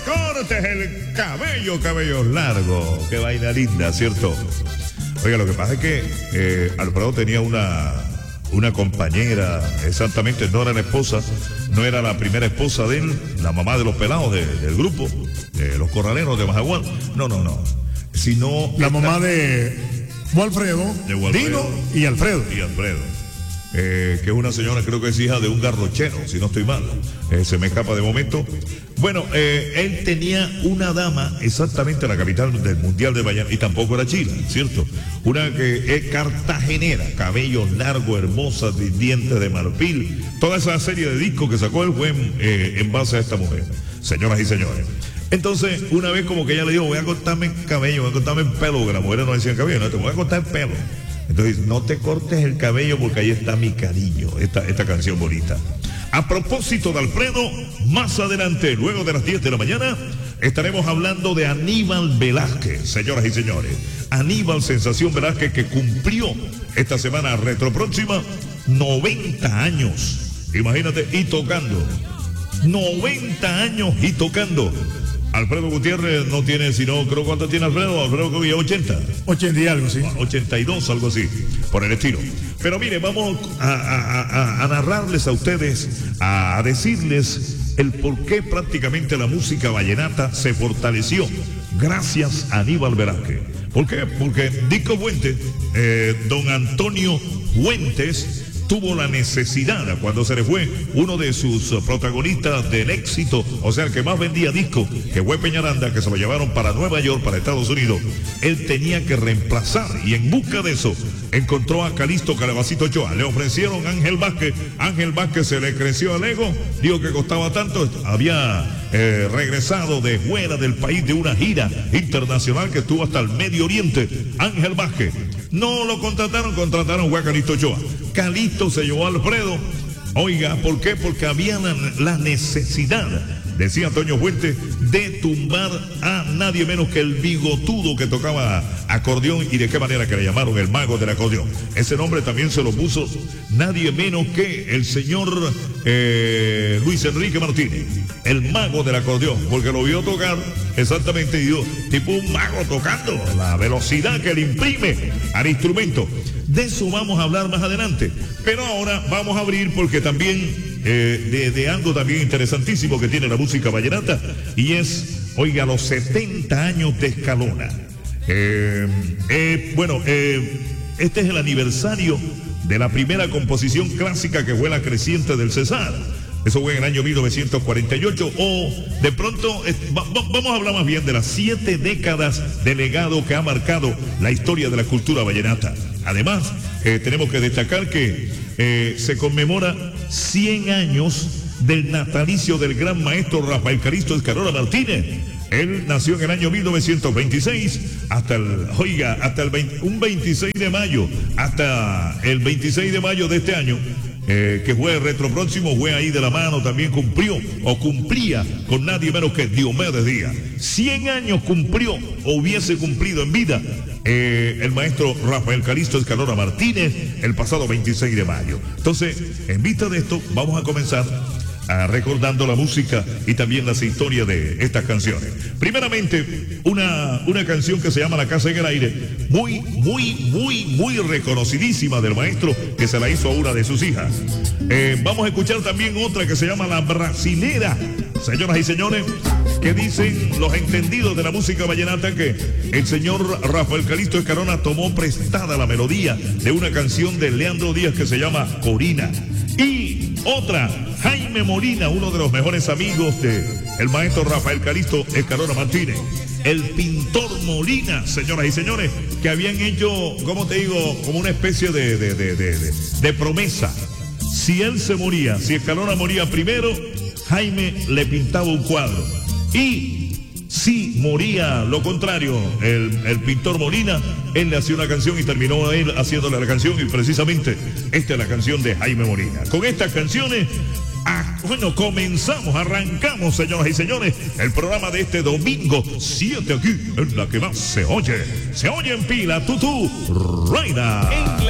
Cortes el cabello, cabello largo. Qué vaina linda, ¿cierto? Oiga, lo que pasa es que Alfredo tenía una compañera, exactamente, no era la esposa, no era la primera esposa de él, la mamá de los pelados del grupo, de los corraleros de Majagual. No. Sino la mamá de Walfredo, Dino y Alfredo. Que es una señora, creo que es hija de un garrochero, si no estoy mal. Se me escapa de momento. Bueno, él tenía una dama, exactamente la capital del Mundial de Vallenato, y tampoco era china, ¿cierto? Una que es cartagenera, cabello largo, hermosa, dientes de marfil. Toda esa serie de discos que sacó él fue en base a esta mujer, señoras y señores. Entonces, una vez como que ella le dijo, voy a cortarme el cabello, voy a cortarme el pelo, porque las mujeres no decían cabello, no, te voy a cortar el pelo. Entonces, no te cortes el cabello porque ahí está mi cariño, esta canción bonita. A propósito de Alfredo, más adelante, luego de las 10 de la mañana, estaremos hablando de Aníbal Velázquez, señoras y señores. Aníbal Sensación Velázquez, que cumplió esta semana retropróxima 90 años. Imagínate, y tocando. 90 años y tocando. Alfredo Gutiérrez no tiene sino, creo, ¿cuánto tiene Alfredo? Alfredo creo que ya 80. 80 y algo, sí. 82, algo así, por el estilo. Pero mire, vamos a narrarles a ustedes, a decirles el por qué prácticamente la música vallenata se fortaleció gracias a Aníbal Velázquez. ¿Por qué? Porque Disco Fuentes, don Antonio Fuentes, tuvo la necesidad, cuando se le fue uno de sus protagonistas del éxito, o sea, el que más vendía discos, que fue Peñaranda, que se lo llevaron para Nueva York, para Estados Unidos, él tenía que reemplazar, y en busca de eso encontró a Calixto Calabacito Ochoa. Le ofrecieron a Ángel Vázquez se le creció el ego, dijo que costaba tanto, había regresado de fuera del país de una gira internacional que estuvo hasta el Medio Oriente. Ángel Vázquez no lo contrataron fue a Calixto Ochoa. Calixto se llevó a Alfredo. Oiga, ¿por qué? Porque había la necesidad, decía Antonio Fuentes, de tumbar a nadie menos que el bigotudo que tocaba acordeón, y de qué manera que le llamaron el mago del acordeón. Ese nombre también se lo puso nadie menos que el señor Luis Enrique Martínez, el mago del acordeón, porque lo vio tocar exactamente y dio tipo un mago tocando, la velocidad que le imprime al instrumento. De eso vamos a hablar más adelante, pero ahora vamos a abrir porque también de algo también interesantísimo que tiene la música vallenata, y es, oiga, los 70 años de Escalona. Este es el aniversario de la primera composición clásica, que fue La Creciente del Cesar. Eso fue en el año 1948, o de pronto, vamos a hablar más bien de las 7 décadas de legado que ha marcado la historia de la cultura vallenata. Además, tenemos que destacar que se conmemora 100 años del natalicio del gran maestro Rafael Calixto Escalona Martínez. Él nació en el año 1926, hasta un 26 de mayo, hasta el 26 de mayo de este año, que fue retropróximo, fue ahí de la mano, también cumplía con nadie menos que Diomedes Díaz. 100 años cumplió, o hubiese cumplido en vida, el maestro Rafael Calixto Escalona Martínez el pasado 26 de mayo. Entonces, en vista de esto, vamos a comenzar recordando la música y también las historias de estas canciones. Primeramente, una canción que se llama La Casa en el Aire, muy reconocidísima del maestro, que se la hizo a una de sus hijas. Vamos a escuchar también otra que se llama La Brasilera, señoras y señores, que dicen los entendidos de la música vallenata que el señor Rafael Calixto Escalona tomó prestada la melodía de una canción de Leandro Díaz que se llama Corina. Y otra, Jaime Molina, uno de los mejores amigos de el maestro Rafael Calixto Escalona Martínez. El pintor Molina, señoras y señores, que habían hecho, ¿cómo te digo?, como una especie de promesa. Si él se moría, si Escalona moría primero, Jaime le pintaba un cuadro. Y si moría lo contrario, el pintor Molina, él le hacía una canción y terminó él haciéndole la canción, y precisamente esta es la canción de Jaime Molina. Con estas canciones, arrancamos, señoras y señores, el programa de este domingo 7 aquí, en la que más se oye en pila, Tutú Reina.